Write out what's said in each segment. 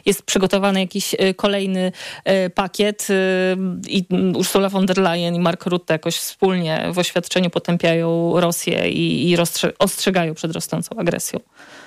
jest przygotowany jakiś kolejny pakiet i Ursula von der Leyen i Mark Rutte jakoś wspólnie w oświadczeniu potępiają Rosję i ostrzegają przed rosnącą agresją.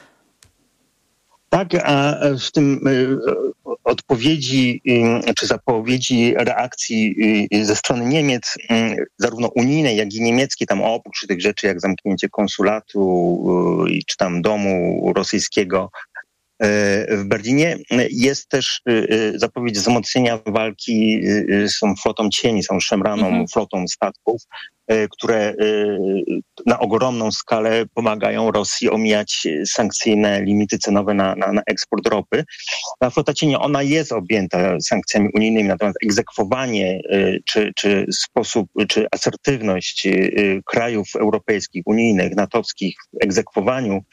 Tak, a w tym odpowiedzi czy zapowiedzi reakcji ze strony Niemiec, zarówno unijnej, jak i niemieckiej, tam oprócz tych rzeczy jak zamknięcie konsulatu czy tam domu rosyjskiego w Berlinie, jest też zapowiedź wzmocnienia walki z tą flotą cieni, z tą szemraną flotą statków, które na ogromną skalę pomagają Rosji omijać sankcyjne limity cenowe na eksport ropy. Ta flota cieni, ona jest objęta sankcjami unijnymi, natomiast egzekwowanie czy sposób, czy asertywność krajów europejskich, unijnych, natowskich w egzekwowaniu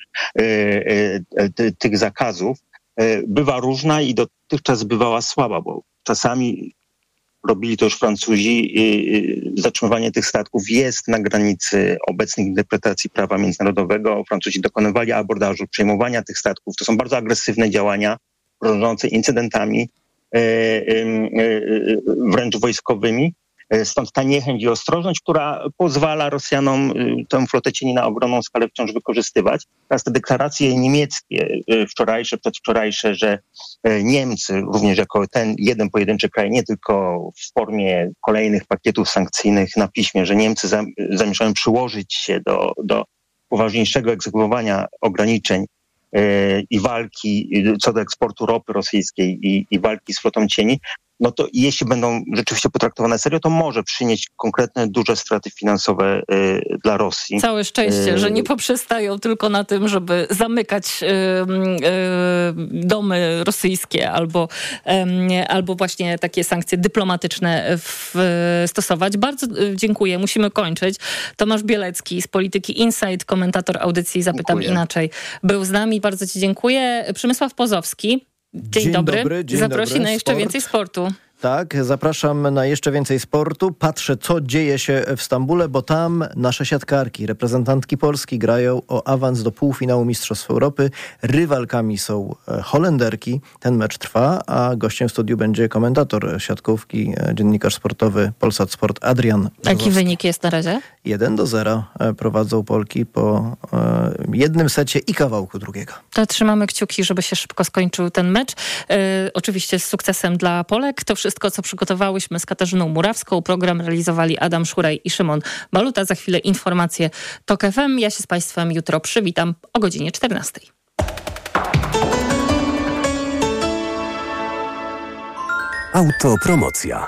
tych zakazów bywa różna i dotychczas bywała słaba, bo czasami robili to już Francuzi. Zatrzymywanie tych statków jest na granicy obecnych interpretacji prawa międzynarodowego. Francuzi dokonywali abordażu, przejmowania tych statków. To są bardzo agresywne działania, grożące incydentami wręcz wojskowymi. Stąd ta niechęć i ostrożność, która pozwala Rosjanom tę flotę cieni na ogromną skalę wciąż wykorzystywać. Teraz te deklaracje niemieckie, wczorajsze, przedwczorajsze, że Niemcy, również jako ten jeden pojedynczy kraj, nie tylko w formie kolejnych pakietów sankcyjnych na piśmie, że Niemcy zamierzają przyłożyć się do poważniejszego egzekwowania ograniczeń i walki co do eksportu ropy rosyjskiej i walki z flotą cieni, no to jeśli będą rzeczywiście potraktowane serio, to może przynieść konkretne, duże straty finansowe dla Rosji. Całe szczęście, że nie poprzestają tylko na tym, żeby zamykać domy rosyjskie albo właśnie takie sankcje dyplomatyczne stosować. Bardzo dziękuję. Musimy kończyć. Tomasz Bielecki z Polityki Insight, komentator audycji Zapytam Inaczej, był z nami. Bardzo ci dziękuję. Przemysław Pozowski. Dzień dobry. Zaprosi na jeszcze więcej sportu. Tak, zapraszam na jeszcze więcej sportu. Patrzę, co dzieje się w Stambule, bo tam nasze siatkarki, reprezentantki Polski grają o awans do półfinału Mistrzostw Europy. Rywalkami są Holenderki. Ten mecz trwa, a gościem w studiu będzie komentator siatkówki, dziennikarz sportowy Polsat Sport Adrian Brzozowski. Jaki wynik jest na razie? 1-0 prowadzą Polki po jednym secie i kawałku drugiego. To trzymamy kciuki, żeby się szybko skończył ten mecz. Oczywiście z sukcesem dla Polek. To wszystko, co przygotowałyśmy z Katarzyną Murawską. Program realizowali Adam Szuraj i Szymon Baluta. Za chwilę informacje TOK FM. Ja się z Państwem jutro przywitam o godzinie 14. Autopromocja.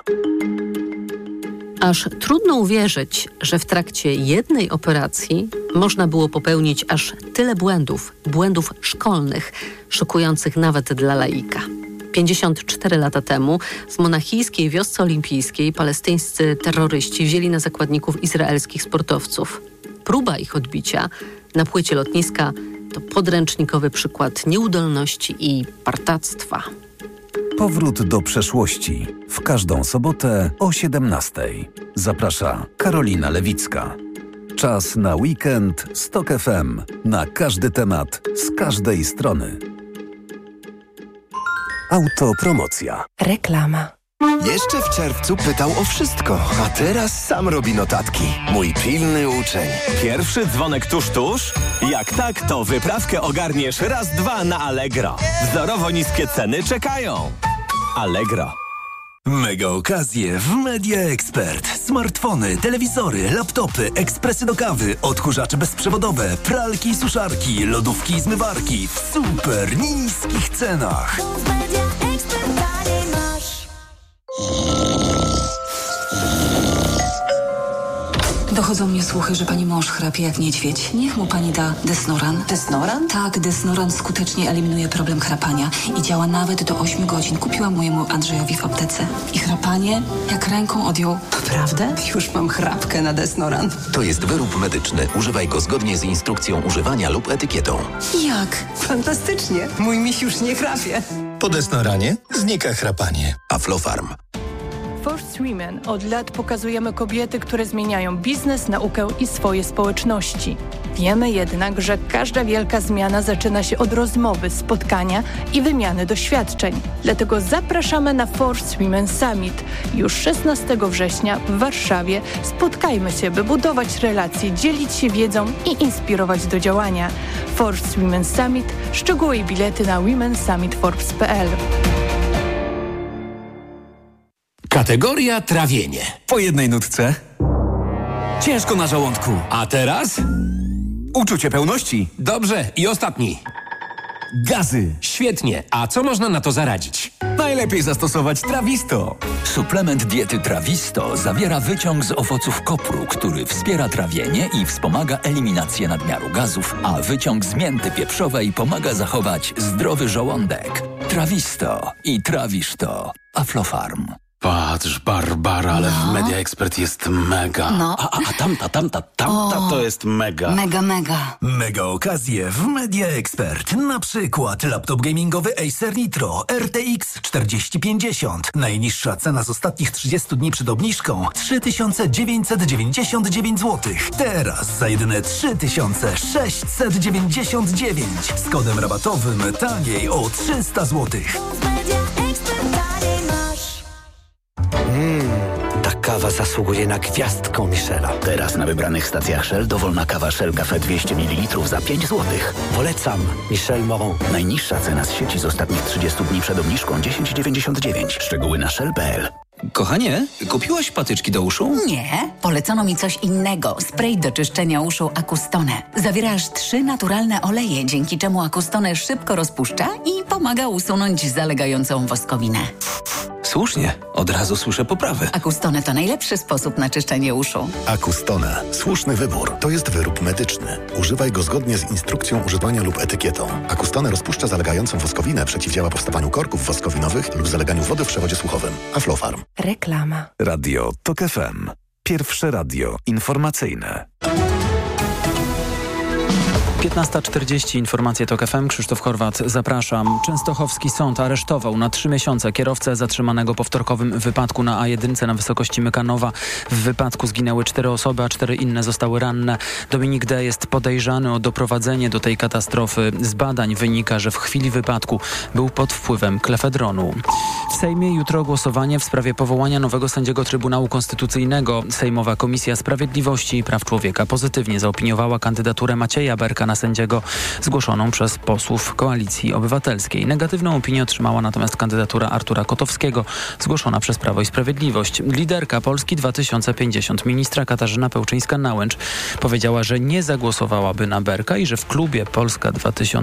Aż trudno uwierzyć, że w trakcie jednej operacji można było popełnić aż tyle błędów szkolnych, szokujących nawet dla laika. 54 lata temu w monachijskiej wiosce olimpijskiej palestyńscy terroryści wzięli na zakładników izraelskich sportowców. Próba ich odbicia na płycie lotniska to podręcznikowy przykład nieudolności i partactwa. Powrót do przeszłości. W każdą sobotę o 17:00. Zaprasza Karolina Lewicka. Czas na weekend z TOK FM. Na każdy temat, z każdej strony. Autopromocja. Reklama. Jeszcze w czerwcu pytał o wszystko, a teraz sam robi notatki. Mój pilny uczeń. Pierwszy dzwonek tuż? Jak tak, to wyprawkę ogarniesz raz, dwa na Allegro. Wzorowo niskie ceny czekają. Allegro. Mega okazje w Media Expert. Smartfony, telewizory, laptopy, ekspresy do kawy, odkurzacze bezprzewodowe, pralki i suszarki, lodówki i zmywarki w super niskich cenach. Dochodzą mnie słuchy, że pani mąż chrapie jak niedźwiedź. Niech mu pani da Desnoran. Desnoran? Tak, Desnoran skutecznie eliminuje problem chrapania i działa nawet do 8 godzin. Kupiłam mojemu Andrzejowi w aptece. I chrapanie jak ręką odjął. Naprawdę? Już mam chrapkę na Desnoran. To jest wyrób medyczny. Używaj go zgodnie z instrukcją używania lub etykietą. Jak? Fantastycznie. Mój miś już nie chrapie. Po Desnoranie znika chrapanie. Aflofarm. First Women od lat pokazujemy kobiety, które zmieniają biznes, naukę i swoje społeczności. Wiemy jednak, że każda wielka zmiana zaczyna się od rozmowy, spotkania i wymiany doświadczeń. Dlatego zapraszamy na First Women Summit. Już 16 września w Warszawie spotkajmy się, by budować relacje, dzielić się wiedzą i inspirować do działania. First Women Summit. Szczegóły i bilety na womensummitforbes.pl. Kategoria trawienie. Po jednej nutce. Ciężko na żołądku. A teraz? Uczucie pełności. Dobrze. I ostatni. Gazy. Świetnie. A co można na to zaradzić? Najlepiej zastosować Trawisto. Suplement diety Trawisto zawiera wyciąg z owoców kopru, który wspiera trawienie i wspomaga eliminację nadmiaru gazów, a wyciąg z mięty pieprzowej pomaga zachować zdrowy żołądek. Trawisto i trawisz to. Aflofarm. Patrz, Barbara, ale w Media Expert jest mega. No. A tamta to jest mega. Mega. Mega okazje w Media Expert. Na przykład laptop gamingowy Acer Nitro RTX 4050. Najniższa cena z ostatnich 30 dni przed obniżką 3999 zł. Teraz za jedyne 3699. Z kodem rabatowym taniej o 300 zł. Ta kawa zasługuje na gwiazdkę Michela. Teraz na wybranych stacjach Shell dowolna kawa Shell Cafe 200 ml za 5 zł. Polecam. Michel Moron. Najniższa cena z sieci z ostatnich 30 dni przed obniżką 10,99. Szczegóły na shell.pl. Kochanie, kupiłaś patyczki do uszu? Nie, polecono mi coś innego. Spray do czyszczenia uszu Acustone. Zawiera aż 3 naturalne oleje, dzięki czemu Acustone szybko rozpuszcza i pomaga usunąć zalegającą woskowinę. Słusznie, od razu słyszę poprawę. Acustone to najlepszy sposób na czyszczenie uszu. Acustone. Słuszny wybór. To jest wyrób medyczny. Używaj go zgodnie z instrukcją używania lub etykietą. Acustone rozpuszcza zalegającą woskowinę, przeciwdziała powstawaniu korków woskowinowych lub zaleganiu wody w przewodzie słuchowym. Aflofarm. Reklama. Radio TOK FM. Pierwsze radio informacyjne. 15:40, informacje TOK FM, Krzysztof Horwat, zapraszam. Częstochowski sąd aresztował na 3 miesiące kierowcę zatrzymanego po wtorkowym wypadku na A1 na wysokości Mykanowa. W wypadku zginęły 4 osoby, a 4 inne zostały ranne. Dominik D. jest podejrzany o doprowadzenie do tej katastrofy. Z badań wynika, że w chwili wypadku był pod wpływem klefedronu. W Sejmie jutro głosowanie w sprawie powołania nowego sędziego Trybunału Konstytucyjnego. Sejmowa Komisja Sprawiedliwości i Praw Człowieka pozytywnie zaopiniowała kandydaturę Macieja Berka na sędziego zgłoszoną przez posłów Koalicji Obywatelskiej. Negatywną opinię otrzymała natomiast kandydatura Artura Kotowskiego, zgłoszona przez Prawo i Sprawiedliwość. Liderka Polski 2050, ministra Katarzyna Pełczyńska-Nałęcz, powiedziała, że nie zagłosowałaby na Berka i że w klubie Polska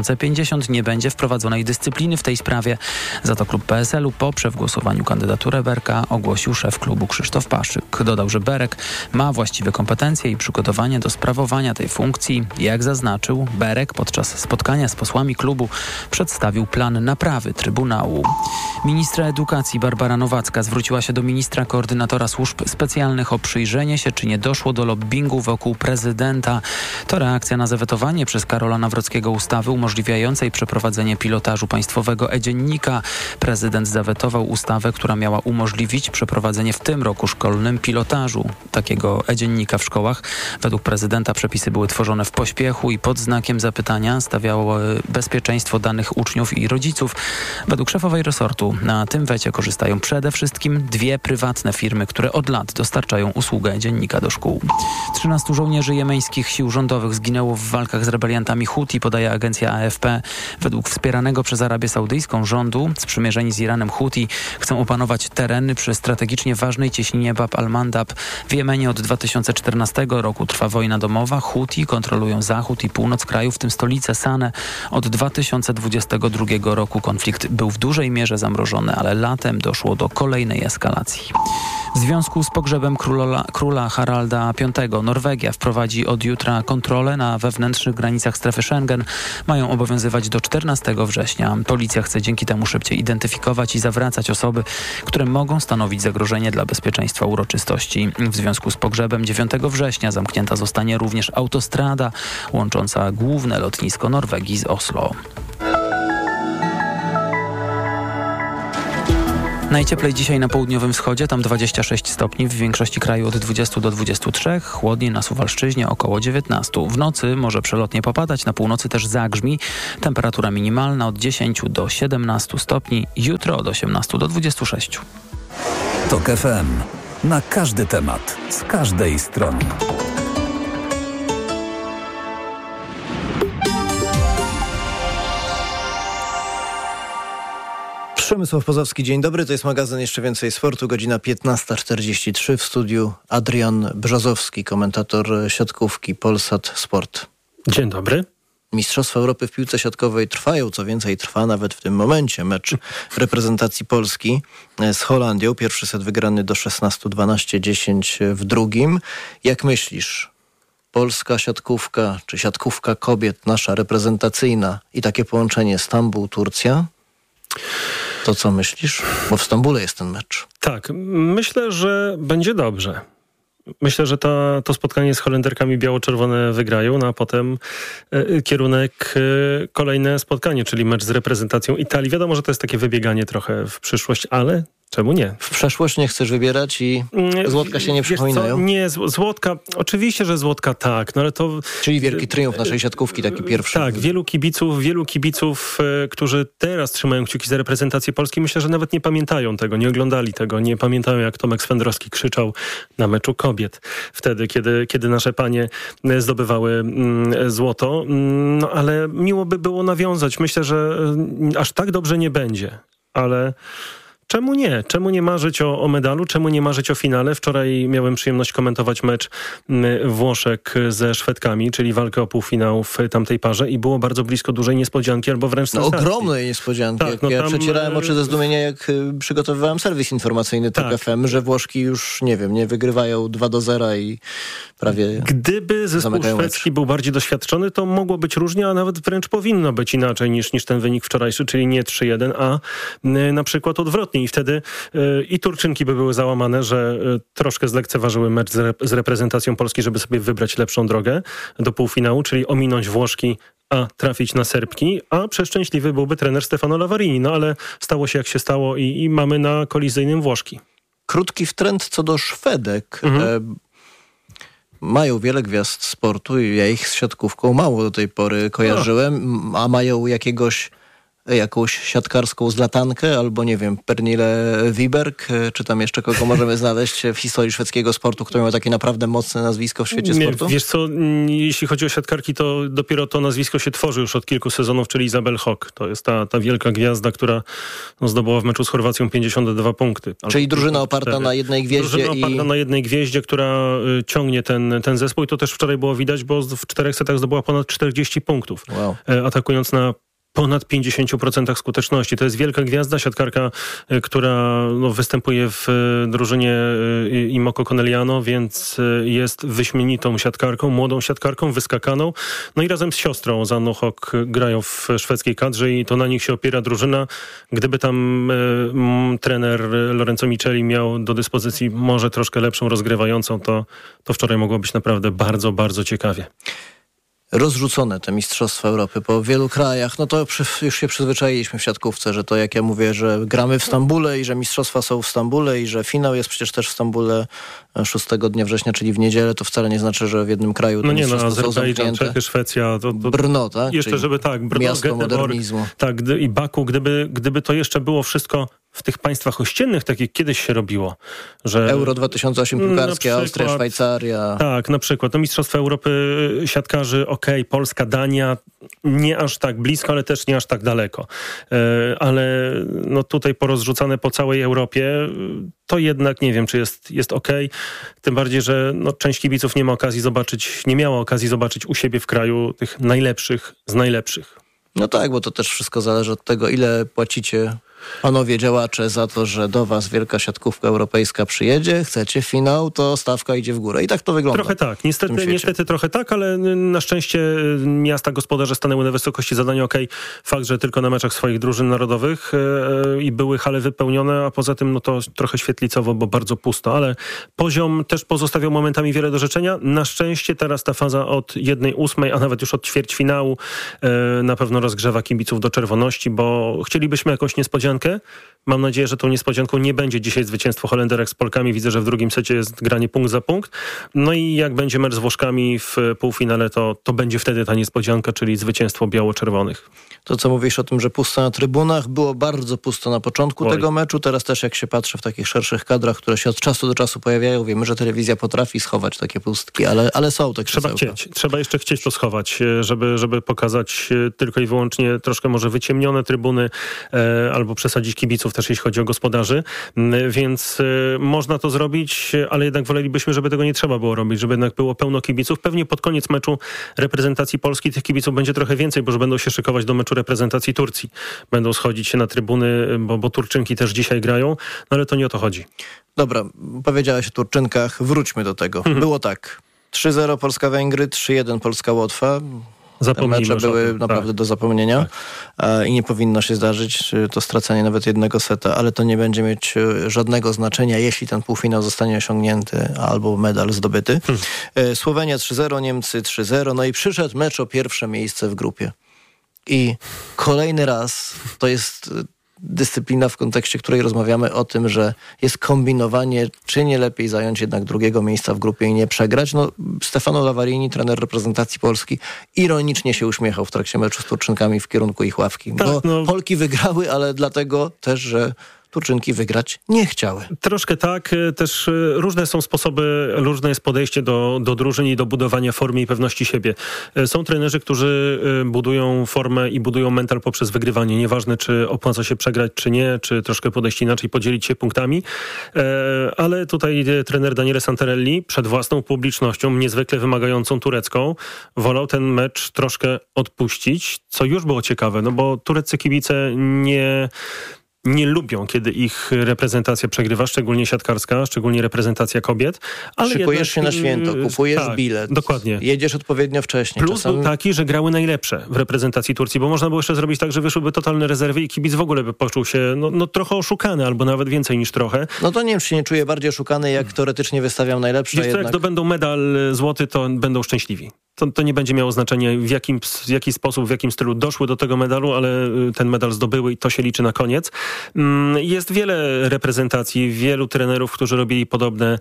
2050 nie będzie wprowadzonej dyscypliny w tej sprawie. Za to klub PSL-u poprze w głosowaniu kandydaturę Berka, ogłosił szef klubu Krzysztof Paszyk. Dodał, że Berek ma właściwe kompetencje i przygotowanie do sprawowania tej funkcji. Jak zaznaczył, Berek podczas spotkania z posłami klubu przedstawił plan naprawy Trybunału. Ministra edukacji Barbara Nowacka zwróciła się do ministra koordynatora służb specjalnych o przyjrzenie się, czy nie doszło do lobbingu wokół prezydenta. To reakcja na zawetowanie przez Karola Nawrockiego ustawy umożliwiającej przeprowadzenie pilotażu państwowego e-dziennika. Prezydent zawetował ustawę, która miała umożliwić przeprowadzenie w tym roku szkolnym pilotażu takiego e-dziennika w szkołach. Według prezydenta przepisy były tworzone w pośpiechu i pod znakiem zapytania stawiało bezpieczeństwo danych uczniów i rodziców. Według szefowej resortu na tym wecie korzystają przede wszystkim 2 prywatne firmy, które od lat dostarczają usługę dziennika do szkół. 13 żołnierzy jemeńskich sił rządowych zginęło w walkach z rebeliantami Huti, podaje agencja AFP. Według wspieranego przez Arabię Saudyjską rządu sprzymierzeni z Iranem Huti chcą opanować tereny przy strategicznie ważnej cieśninie Bab al-Mandab. W Jemenie od 2014 roku trwa wojna domowa. Huti kontrolują zachód i północ kraju, w tym stolicę Sanę. Od 2022 roku konflikt był w dużej mierze zamrożony, ale latem doszło do kolejnej eskalacji. W związku z pogrzebem króla Haralda V Norwegia wprowadzi od jutra kontrolę na wewnętrznych granicach strefy Schengen. Mają obowiązywać do 14 września. Policja chce dzięki temu szybciej identyfikować i zawracać osoby, które mogą stanowić zagrożenie dla bezpieczeństwa uroczystości. W związku z pogrzebem 9 września zamknięta zostanie również autostrada łącząca główne lotnisko Norwegii z Oslo. Najcieplej dzisiaj na południowym wschodzie, tam 26 stopni, w większości kraju od 20 do 23, chłodniej na Suwalszczyźnie około 19. W nocy może przelotnie popadać, na północy też zagrzmi. Temperatura minimalna od 10 do 17 stopni, jutro od 18 do 26. TOK FM. Na każdy temat, z każdej strony. Przemysław Pozowski, dzień dobry. To jest magazyn Jeszcze Więcej Sportu. Godzina 15:43. W studiu Adrian Brzozowski, komentator siatkówki Polsat Sport. Dzień dobry. Mistrzostwa Europy w piłce siatkowej trwają, co więcej trwa nawet w tym momencie mecz reprezentacji Polski z Holandią. Pierwszy set wygrany do 16-12-10 w drugim. Jak myślisz, polska siatkówka czy siatkówka kobiet, nasza reprezentacyjna i takie połączenie Stambuł-Turcja? To co myślisz? Bo w Stambule jest ten mecz. Tak, myślę, że będzie dobrze. Myślę, że to spotkanie z Holenderkami biało-czerwone wygrają, no a potem kierunek kolejne spotkanie, czyli mecz z reprezentacją Italii. Wiadomo, że to jest takie wybieganie trochę w przyszłość, ale czemu nie? W przeszłość nie chcesz wybierać i złotka się nie przypominają? Nie, złotka, oczywiście, że złotka tak, no ale to... Czyli wielki triumf naszej siatkówki, taki pierwszy. Tak, wielu kibiców, którzy teraz trzymają kciuki za reprezentację Polski, myślę, że nawet nie pamiętają tego, nie oglądali tego, nie pamiętają, jak Tomek Swędrowski krzyczał na meczu kobiet wtedy, kiedy nasze panie zdobywały złoto. No ale miło by było nawiązać. Myślę, że aż tak dobrze nie będzie, ale... Czemu nie? Czemu nie marzyć o medalu? Czemu nie marzyć o finale? Wczoraj miałem przyjemność komentować mecz Włoszek ze Szwedkami, czyli walkę o półfinał w tamtej parze i było bardzo blisko dużej niespodzianki albo wręcz sensacji. Ogromnej niespodzianki. Tak, ja przecierałem oczy ze zdumienia, jak przygotowywałem serwis informacyjny TOK FM, że Włoszki już, nie wygrywają 2-0 i prawie Gdyby zespół szwedzki był bardziej doświadczony, to mogło być różnie, a nawet wręcz powinno być inaczej niż ten wynik wczorajszy, czyli nie 3-1, a na przykład odwrotnie. I wtedy i Turczynki by były załamane, że troszkę zlekceważyły mecz z reprezentacją Polski, żeby sobie wybrać lepszą drogę do półfinału, czyli ominąć Włoszki, a trafić na Serbki, a przeszczęśliwy byłby trener Stefano Lavarini. No ale stało się jak się stało i mamy na kolizyjnym Włoszki. Krótki wtręt co do Szwedek. Mają wiele gwiazd sportu i ja ich z siatkówką mało do tej pory kojarzyłem, a mają jakąś siatkarską zlatankę, albo Pernille Wiberg, czy tam jeszcze kogo możemy znaleźć w historii szwedzkiego sportu, który miał takie naprawdę mocne nazwisko w świecie sportu? Wiesz co, jeśli chodzi o siatkarki, to dopiero to nazwisko się tworzy już od kilku sezonów, czyli Isabel Hock. To jest ta wielka gwiazda, która zdobyła w meczu z Chorwacją 52 punkty. Czyli drużyna oparta na jednej gwieździe. Oparta na jednej gwieździe, która ciągnie ten zespół i to też wczoraj było widać, bo w 4 setach zdobyła ponad 40 punktów. Wow. Atakując na ponad 50% skuteczności. To jest wielka gwiazda, siatkarka, która występuje w drużynie Imoko Conegliano, więc jest wyśmienitą siatkarką, młodą siatkarką, wyskakaną. No i razem z siostrą Zanną Hock grają w szwedzkiej kadrze i to na nich się opiera drużyna. Gdyby tam trener Lorenzo Micheli miał do dyspozycji może troszkę lepszą rozgrywającą, to wczoraj mogło być naprawdę bardzo, bardzo ciekawie. Rozrzucone te Mistrzostwa Europy po wielu krajach, no to już się przyzwyczailiśmy w siatkówce, że to jak ja mówię, że gramy w Stambule i że Mistrzostwa są w Stambule i że finał jest przecież też w Stambule 6 dnia września, czyli w niedzielę, to wcale nie znaczy, że w jednym kraju te mistrzostwa są Azerbejdżan, Czechy, Szwecja. To Brno, tak? Jeszcze, żeby Brno, miasto Göteborg, modernizmu. Tak, i Baku, gdyby to jeszcze było wszystko w tych państwach ościennych, tak jak kiedyś się robiło. Że Euro 2008 piłkarskie, Austria, Szwajcaria. Tak, na przykład. To Mistrzostwa Europy siatkarzy, Polska, Dania, nie aż tak blisko, ale też nie aż tak daleko. Ale tutaj porozrzucane po całej Europie, to jednak nie wiem, czy jest okej. Tym bardziej, że część kibiców nie miała okazji zobaczyć u siebie w kraju tych najlepszych z najlepszych. No tak, bo to też wszystko zależy od tego, ile płacicie panowie działacze za to, że do was wielka siatkówka europejska przyjedzie, chcecie finał, to stawka idzie w górę. I tak to wygląda. Trochę tak. Niestety trochę tak, ale na szczęście miasta gospodarze stanęły na wysokości zadania. Fakt, że tylko na meczach swoich drużyn narodowych i były hale wypełnione, a poza tym to trochę świetlicowo, bo bardzo pusto, ale poziom też pozostawiał momentami wiele do życzenia. Na szczęście teraz ta faza od 1/8, a nawet już od ćwierćfinału na pewno rozgrzewa kibiców do czerwoności, bo chcielibyśmy jakąś niespodziankę, Mam nadzieję, że tą niespodzianką nie będzie dzisiaj zwycięstwo Holenderek z Polkami. Widzę, że w drugim secie jest granie punkt za punkt. No i jak będzie mecz z Włoszkami w półfinale, to będzie wtedy ta niespodzianka, czyli zwycięstwo biało-czerwonych. To, co mówisz o tym, że pusto na trybunach, było bardzo pusto na początku tego meczu. Teraz też jak się patrzy w takich szerszych kadrach, które się od czasu do czasu pojawiają, wiemy, że telewizja potrafi schować takie pustki, ale są te krzesełka. Trzeba jeszcze chcieć to schować, żeby pokazać tylko i wyłącznie troszkę może wyciemnione trybuny albo przesadzić kibiców też, jeśli chodzi o gospodarzy. Więc można to zrobić, ale jednak wolelibyśmy, żeby tego nie trzeba było robić, żeby jednak było pełno kibiców. Pewnie pod koniec meczu reprezentacji Polski tych kibiców będzie trochę więcej, bo już będą się szykować do meczu reprezentacji Turcji. Będą schodzić się na trybuny, bo Turczynki też dzisiaj grają, no ale to nie o to chodzi. Dobra, powiedziałeś o Turczynkach, wróćmy do tego. Było tak, 3-0 Polska-Węgry, 3-1 Polska-Łotwa. Te mecze były naprawdę do zapomnienia i nie powinno się zdarzyć to stracenie nawet jednego seta, ale to nie będzie mieć żadnego znaczenia, jeśli ten półfinał zostanie osiągnięty albo medal zdobyty. Słowenia 3-0, Niemcy 3-0, no i przyszedł mecz o pierwsze miejsce w grupie. I kolejny raz to jest dyscyplina, w kontekście której rozmawiamy o tym, że jest kombinowanie, czy nie lepiej zająć jednak drugiego miejsca w grupie i nie przegrać. No, Stefano Lavarini, trener reprezentacji Polski, ironicznie się uśmiechał w trakcie meczu z Turczynkami w kierunku ich ławki. Tak, bo Polki wygrały, ale dlatego też, że Turczynki wygrać nie chciały. Troszkę tak. Też różne są sposoby, różne jest podejście do drużyn i do budowania formy i pewności siebie. Są trenerzy, którzy budują formę i budują mental poprzez wygrywanie. Nieważne, czy opłaca się przegrać, czy nie, czy troszkę podejść inaczej, podzielić się punktami. Ale tutaj trener Daniele Santarelli przed własną publicznością, niezwykle wymagającą turecką, wolał ten mecz troszkę odpuścić, co już było ciekawe, no bo tureccy kibice nie lubią, kiedy ich reprezentacja przegrywa, szczególnie siatkarska, szczególnie reprezentacja kobiet. Ale szykujesz się na święto, kupujesz bilet. Dokładnie. Jedziesz odpowiednio wcześnie. Plus był taki, że grały najlepsze w reprezentacji Turcji, bo można było jeszcze zrobić tak, że wyszłyby totalne rezerwy i kibic w ogóle by poczuł się trochę oszukany, albo nawet więcej niż trochę. No to nie wiem, czy się nie czuje bardziej oszukany, jak teoretycznie wystawiam najlepsze. Wiesz co, jak zdobędą medal złoty, to będą szczęśliwi. To nie będzie miało znaczenia, w jaki sposób, w jakim stylu doszły do tego medalu, ale ten medal zdobyły i to się liczy na koniec. Jest wiele reprezentacji, wielu trenerów, którzy robili podobne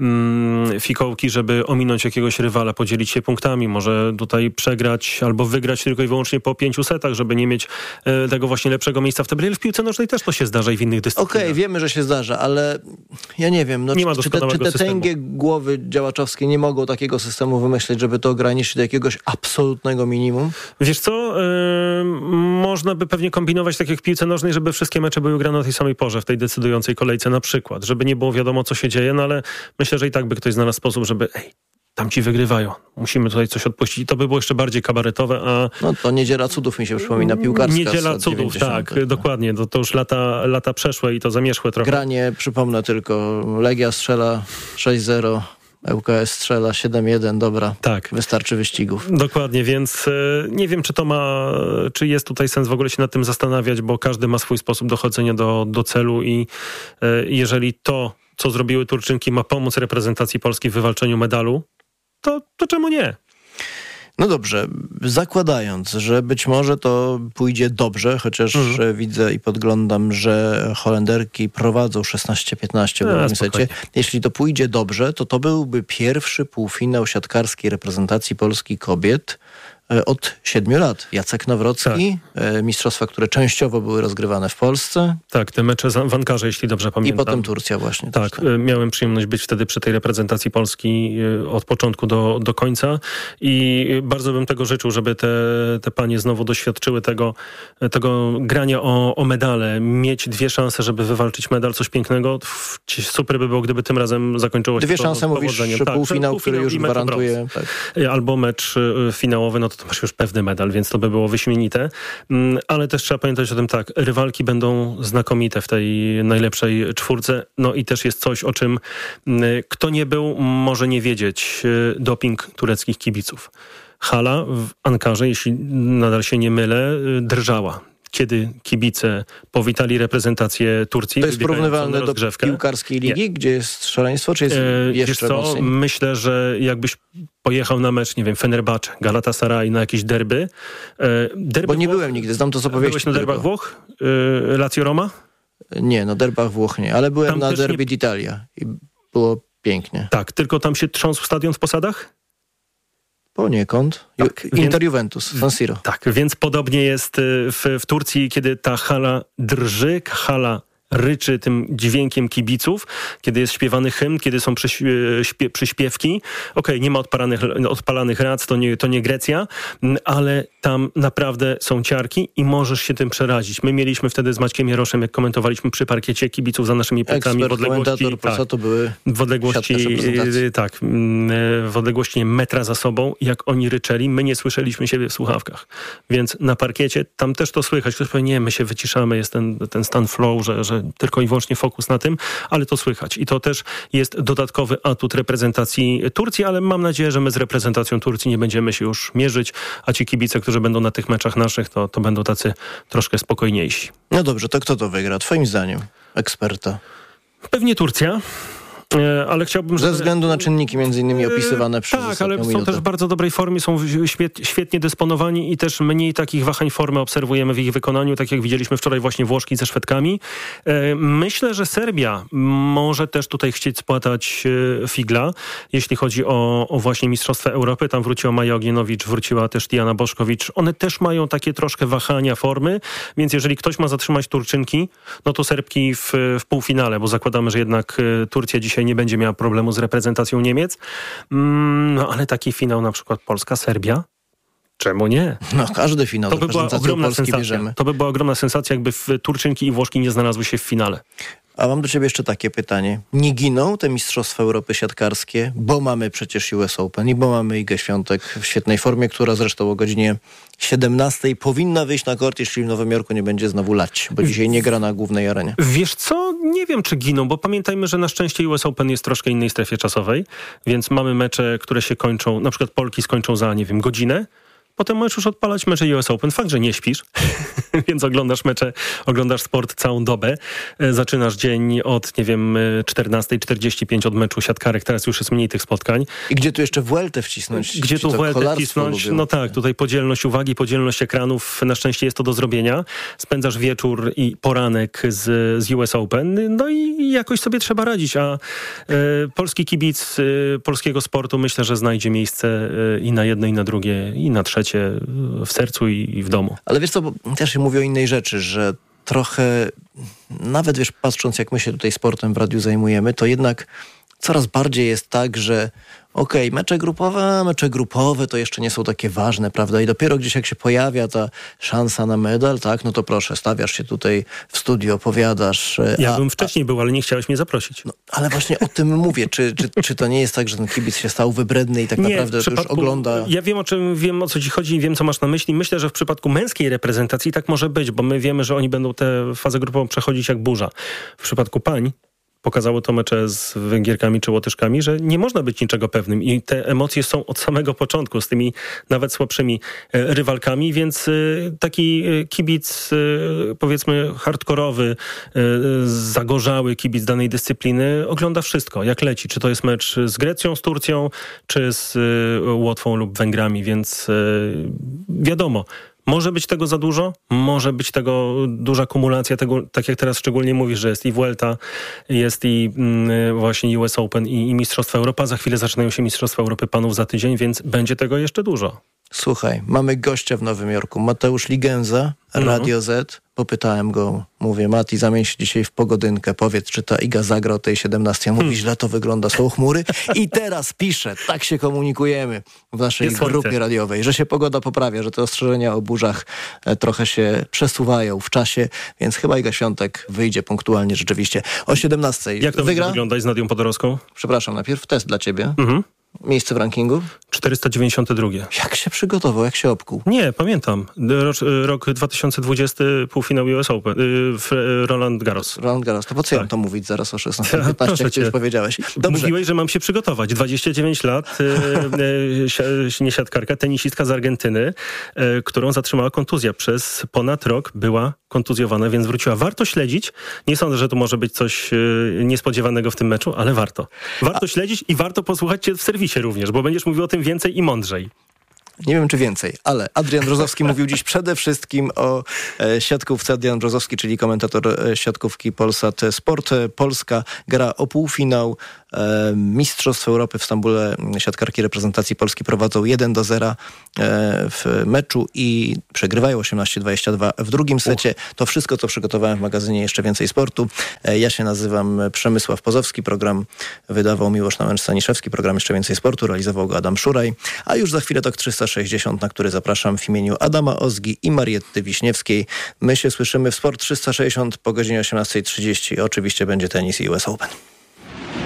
fikołki, żeby ominąć jakiegoś rywala, podzielić się punktami, może tutaj przegrać albo wygrać tylko i wyłącznie po 5 setach, żeby nie mieć tego właśnie lepszego miejsca w tabeli. W piłce nożnej też to się zdarza i w innych dyscyplinach. Okej, wiemy, że się zdarza, ale ja nie wiem, czy te tęgie głowy działaczowskie nie mogą takiego systemu wymyśleć, żeby to ograniczyć do jakiegoś absolutnego minimum? Wiesz co, można by pewnie kombinować tak jak w piłce nożnej, żeby wszystkie mecze były grane o tej samej porze, w tej decydującej kolejce na przykład, żeby nie było wiadomo, co się dzieje, no ale myślę, że i tak by ktoś znalazł sposób, żeby tamci wygrywają, musimy tutaj coś odpuścić. I to by było jeszcze bardziej kabaretowe, a... No to Niedziela Cudów mi się przypomina, piłkarska. Niedziela Cudów, 90. Tak, dokładnie. To już lata przeszłe i to zamieszłe trochę. Granie, przypomnę tylko, Legia strzela 6-0, ŁKS strzela 7-1, dobra, tak. Wystarczy wyścigów. Dokładnie, więc nie wiem, czy jest tutaj sens w ogóle się nad tym zastanawiać, bo każdy ma swój sposób dochodzenia do celu i jeżeli to, co zrobiły Turczynki, ma pomóc reprezentacji Polski w wywalczeniu medalu, to czemu nie? No dobrze, zakładając, że być może to pójdzie dobrze, chociaż widzę i podglądam, że Holenderki prowadzą 16-15 w drugim secie. Jeśli to pójdzie dobrze, to byłby pierwszy półfinał siatkarskiej reprezentacji Polski kobiet od 7 lat. Jacek Nawrocki, mistrzostwa, które częściowo były rozgrywane w Polsce. Tak, te mecze w Ankarze, jeśli dobrze pamiętam. I potem Turcja właśnie. Tak, miałem przyjemność być wtedy przy tej reprezentacji Polski od początku do końca i bardzo bym tego życzył, żeby te panie znowu doświadczyły tego grania o medale, mieć 2 szanse, żeby wywalczyć medal, coś pięknego. Super by było, gdyby tym razem zakończyło się 2 szanse, mówisz, że półfinał, który już gwarantuje. Albo mecz finałowy, no to masz już pewny medal, więc to by było wyśmienite. Ale też trzeba pamiętać o tym rywalki będą znakomite w tej najlepszej czwórce. No i też jest coś, o czym kto nie był, może nie wiedzieć. Doping tureckich kibiców. Hala w Ankarze, jeśli nadal się nie mylę, drżała. Kiedy kibice powitali reprezentację Turcji. To jest porównywalne do piłkarskiej ligi, gdzie jest szaleństwo, czy jest jeszcze mocniej? Myślę, że jakbyś pojechał na mecz, nie wiem, Fenerbahce, Galatasaray, na jakieś derby. Bo nie byłem nigdy, znam to z opowieści. Byłeś na derbach Włoch? Lazio Roma? Nie, derbach Włoch nie, ale byłem na derby d'Italia i było pięknie. Tak, tylko tam się trząsł stadion w Posadach? Poniekąd. Tak, Inter Juventus, San Siro. Tak, więc podobnie jest w Turcji, kiedy ta hala drży, hala ryczy tym dźwiękiem kibiców, kiedy jest śpiewany hymn, kiedy są przyśpiewki. Okej, nie ma odpalanych rac, to nie Grecja, ale tam naprawdę są ciarki i możesz się tym przerazić. My mieliśmy wtedy z Maćkiem Jaroszem, jak komentowaliśmy przy parkiecie kibiców za naszymi plecami w odległości metra za sobą, jak oni ryczeli, my nie słyszeliśmy siebie w słuchawkach. Więc na parkiecie tam też to słychać. Ktoś powie, nie, my się wyciszamy, jest ten stan flow, że tylko i wyłącznie fokus na tym, ale to słychać. I to też jest dodatkowy atut reprezentacji Turcji, ale mam nadzieję, że my z reprezentacją Turcji nie będziemy się już mierzyć, a ci kibice, którzy będą na tych meczach naszych, to będą tacy troszkę spokojniejsi. No dobrze, to kto to wygra? Twoim zdaniem, eksperta. Pewnie Turcja. Ale chciałbym, ze względu na czynniki między innymi opisywane przez tak, ale są też w bardzo dobrej formie, są świetnie dysponowani i też mniej takich wahań formy obserwujemy w ich wykonaniu, tak jak widzieliśmy wczoraj właśnie Włoszki ze Szwedkami. Myślę, że Serbia może też tutaj chcieć spłatać figla, jeśli chodzi o właśnie Mistrzostwa Europy. Tam wróciła Maja Ogienowicz, wróciła też Tijana Boszkowicz. One też mają takie troszkę wahania formy, więc jeżeli ktoś ma zatrzymać Turczynki, no to Serbki w półfinale, bo zakładamy, że jednak Turcja dzisiaj nie będzie miała problemu z reprezentacją Niemiec. No ale taki finał na przykład Polska-Serbia? Czemu nie? No każdy finał to by była ogromna sensacja. Bierzemy. To by była ogromna sensacja, jakby Turczynki i Włoszki nie znalazły się w finale. A mam do ciebie jeszcze takie pytanie. Nie giną te Mistrzostwa Europy siatkarskie, bo mamy przecież US Open i bo mamy Igę Świątek w świetnej formie, która zresztą o godzinie 17 powinna wyjść na kort, jeśli w Nowym Jorku nie będzie znowu lać, bo dzisiaj nie gra na głównej arenie. Wiesz co? Nie wiem, czy giną, bo pamiętajmy, że na szczęście US Open jest troszkę innej strefie czasowej, więc mamy mecze, które się kończą, na przykład Polki skończą za, nie wiem, godzinę. Potem możesz już odpalać mecze US Open. Fakt, że nie śpisz, więc oglądasz sport całą dobę. Zaczynasz dzień od, nie wiem, 14:45 od meczu siatkarek. Teraz już jest mniej tych spotkań. I gdzie tu jeszcze Vueltę wcisnąć? Gdzie tu Vueltę wcisnąć? Lubią. No tak, tutaj podzielność uwagi, podzielność ekranów. Na szczęście jest to do zrobienia. Spędzasz wieczór i poranek z US Open. No i jakoś sobie trzeba radzić. A polski kibic polskiego sportu myślę, że znajdzie miejsce i na jedno, i na drugie, i na trzecie w sercu i w domu. Ale wiesz co, bo też się mówi o innej rzeczy, że trochę, nawet wiesz, patrząc jak my się tutaj sportem w radiu zajmujemy, to jednak coraz bardziej jest tak, że mecze grupowe to jeszcze nie są takie ważne, prawda? I dopiero gdzieś jak się pojawia ta szansa na medal, tak, no to proszę, stawiasz się tutaj w studiu, opowiadasz. Ja bym wcześniej był, ale nie chciałeś mnie zaprosić. No, ale właśnie o tym mówię. Czy to nie jest tak, że ten kibic się stał wybredny i tak naprawdę to już ogląda? Ja wiem o co ci chodzi i wiem, co masz na myśli. Myślę, że w przypadku męskiej reprezentacji tak może być, bo my wiemy, że oni będą tę fazę grupową przechodzić jak burza. W przypadku pań pokazało to mecze z Węgierkami czy Łotyszkami, że nie można być niczego pewnym i te emocje są od samego początku z tymi nawet słabszymi rywalkami, więc taki kibic, powiedzmy hardkorowy, zagorzały kibic danej dyscypliny ogląda wszystko, jak leci. Czy to jest mecz z Grecją, z Turcją, czy z Łotwą lub Węgrami, więc wiadomo, może być tego za dużo, może być tego duża kumulacja tego, tak jak teraz szczególnie mówisz, że jest i Vuelta, jest i właśnie US Open i Mistrzostwa Europy. Za chwilę zaczynają się Mistrzostwa Europy Panów za tydzień, więc będzie tego jeszcze dużo. Słuchaj, mamy gościa w Nowym Jorku, Mateusz Ligenza, Radio Z. Popytałem go, mówię, Mati, zamień się dzisiaj w pogodynkę, powiedz, czy ta Iga zagra o tej 17. Mówi, źle to wygląda, są chmury. I teraz pisze, tak się komunikujemy w naszej grupie radiowej, że się pogoda poprawia, że te ostrzeżenia o burzach trochę się przesuwają w czasie, więc chyba Iga Świątek wyjdzie punktualnie rzeczywiście o 17. Jak to wygląda z Nadią Podorowską? Przepraszam, najpierw test dla ciebie. Miejsce w rankingu? 492. Jak się przygotował, jak się obkuł? Nie, pamiętam. Rok 2020, półfinał US Open, Roland Garros. Roland Garros. To po co ja mam to mówić zaraz o 16:15, jak ty już powiedziałeś? Dobrze. Mówiłeś, że mam się przygotować. 29 lat, nie siatkarka, tenisistka z Argentyny, którą zatrzymała kontuzja. Przez ponad rok była kontuzjowana, więc wróciła. Warto śledzić. Nie sądzę, że to może być coś niespodziewanego w tym meczu, ale warto. Warto śledzić i warto posłuchać cię w serwisie również, bo będziesz mówił o tym więcej i mądrzej. Nie wiem, czy więcej, ale Adrian Brzozowski mówił dziś przede wszystkim o siatkówce. Adrian Brzozowski, czyli komentator siatkówki Polsat Sport. Polska gra o półfinał Mistrzostw Europy w Stambule. Siatkarki reprezentacji Polski prowadzą 1-0 w meczu i przegrywają 18-22 w drugim secie. To wszystko, co przygotowałem w magazynie Jeszcze Więcej Sportu. Ja się nazywam Przemysław Pozowski. Program wydawał Miłosz Nałęcz-Staniszewski. Program Jeszcze Więcej Sportu realizował go Adam Szuraj. A już za chwilę TOK 360, na który zapraszam w imieniu Adama Ozgi i Marietty Wiśniewskiej. My się słyszymy w Sport 360 po godzinie 18:30. Oczywiście będzie tenis i US Open.